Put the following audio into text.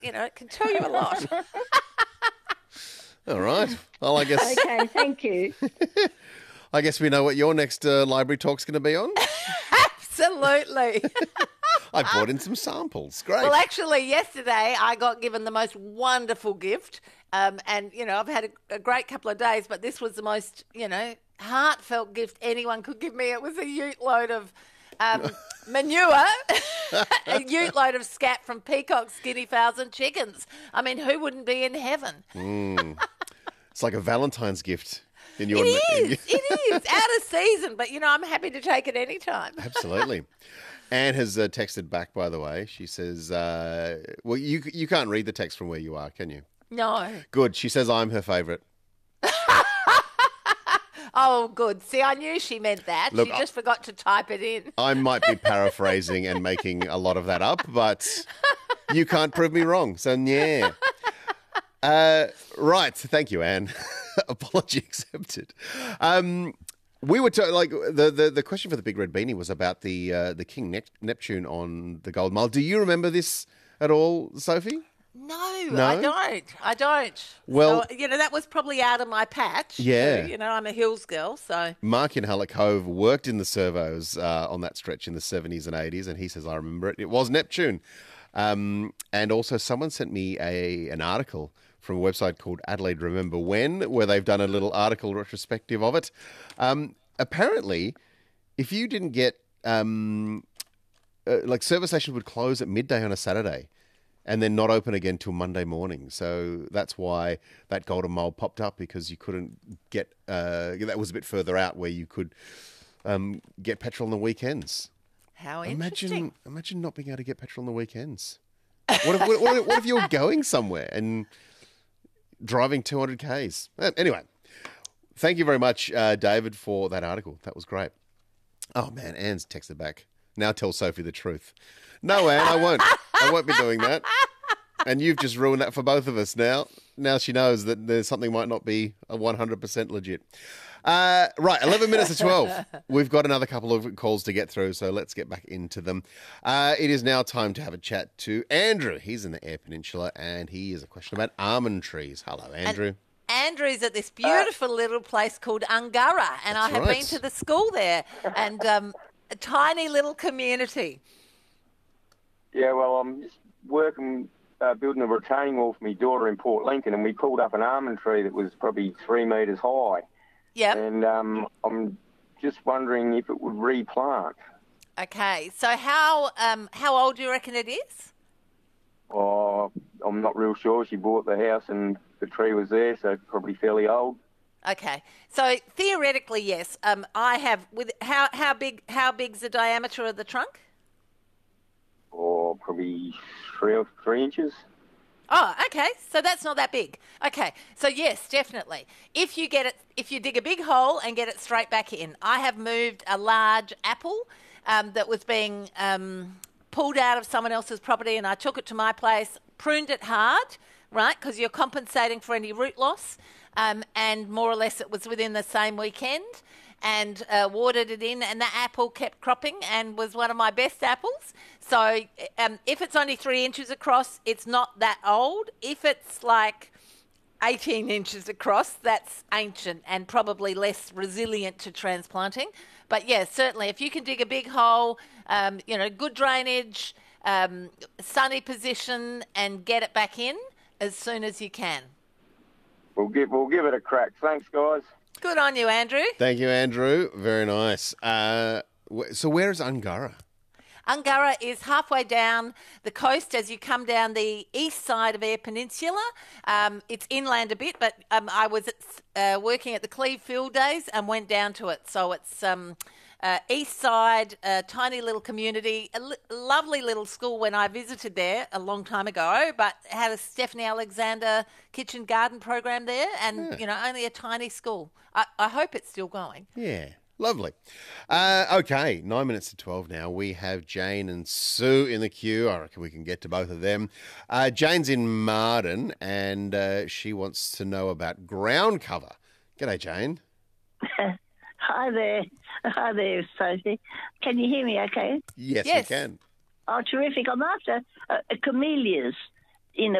it can tell you a lot. All right. Well, I guess Okay, thank you. I guess we know what your next library talk's going to be on. Absolutely. I brought in some samples. Great. Well, actually, yesterday I got given the most wonderful gift. And, I've had a great couple of days, but this was the most, heartfelt gift anyone could give me. It was a ute load of manure, a ute load of scat from peacocks, guinea fowls and chickens. I mean, who wouldn't be in heaven? It's like a Valentine's gift. In your It is. Out of season, but, I'm happy to take it anytime. Absolutely. Anne has texted back, by the way. She says, well, you can't read the text from where you are, can you? No. Good. She says I'm her favourite. Oh, good. See, I knew she meant that. Look, she just forgot to type it in. I might be paraphrasing and making a lot of that up, but you can't prove me wrong. So, yeah. Right. Thank you, Anne. Apology accepted. We were the question for the Big Red Beanie was about the King Neptune on the Golden Mile. Do you remember this at all, Sophie? No, No? I don't. Well- so, that was probably out of my patch. Yeah. too. I'm a hills girl, so. Mark in Hallett Cove worked in the servos on that stretch in the 70s and 80s, and he says, I remember it. It was Neptune. And also someone sent me an article from a website called Adelaide Remember When, where they've done a little article retrospective of it. Apparently, if you didn't get, service stations would close at midday on a Saturday and then not open again till Monday morning. So that's why that Golden Mile popped up, because you couldn't get, that was a bit further out where you could get petrol on the weekends. How interesting. Imagine not being able to get petrol on the weekends. What if you were going somewhere and driving 200 Ks? Anyway, thank you very much, David, for that article. That was great. Oh, man, Anne's texted back. Now tell Sophie the truth. No, Anne, I won't. I won't be doing that. And you've just ruined that for both of us now. Now she knows that there's something might not be 100% legit. Right, 11 minutes to 12. We've got another couple of calls to get through, so let's get back into them. It is now time to have a chat to Andrew. He's in the Eyre Peninsula, and he has a question about almond trees. Hello, Andrew. Andrew's at this beautiful little place called Ungurra, and I have been to the school there, and a tiny little community. Yeah, well, I'm just working, building a retaining wall for my daughter in Port Lincoln, and we pulled up an almond tree that was probably 3 metres high. Yep. And I'm just wondering if it would replant. Okay, so how old do you reckon it is? Oh, I'm not real sure. She bought the house and the tree was there, so probably fairly old. Okay, so theoretically, yes. I have with how big's the diameter of the trunk? Or probably 3 inches. Oh, okay. So that's not that big. Okay. So yes, definitely. If you dig a big hole and get it straight back in. I have moved a large apple that was being pulled out of someone else's property, and I took it to my place, pruned it hard, right, because you're compensating for any root loss, and more or less it was within the same weekend, and watered it in, and the apple kept cropping and was one of my best apples. So if it's only 3 inches across, it's not that old. If it's like 18 inches across, that's ancient and probably less resilient to transplanting. But yeah, certainly if you can dig a big hole, good drainage, sunny position, and get it back in as soon as you can. We'll give it a crack. Thanks, guys. Good on you, Andrew. Thank you, Andrew. Very nice. So where is Ungurra? Ungurra is halfway down the coast as you come down the east side of Eyre Peninsula. It's inland a bit, but I was working at the Cleve Field Days and went down to it. So it's east side, tiny little community, a lovely little school when I visited there a long time ago, but had a Stephanie Alexander kitchen garden program there and, only a tiny school. I hope it's still going. Yeah. Lovely. Okay, 9 minutes to 12 now. We have Jane and Sue in the queue. I reckon we can get to both of them. Jane's in Marden, and she wants to know about ground cover. G'day, Jane. Hi there. Hi there, Sophie. Can you hear me okay? Yes, Yes. we can. Oh, terrific. I'm after camellias.